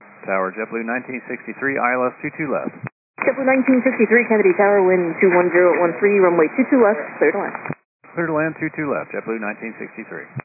Tower, JetBlue 1963, ILS 22 left. JetBlue 1963, Kennedy Tower, wind 21013, runway 22 left, clear to land. Clear to land 22 left, JetBlue 1963.